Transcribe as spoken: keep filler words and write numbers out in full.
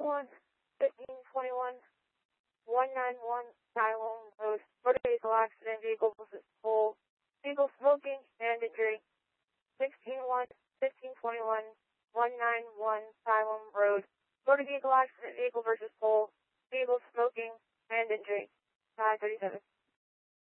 one, fifteen twenty-one, one ninety-one, Nylon Road, motor vehicle accident, vehicle versus pole, vehicle smoking and injury. sixteen one, fifteen twenty-one, one ninety-one, Nylon Road, motor vehicle accident, vehicle versus pole, vehicle smoking and injury. five thirty-seven.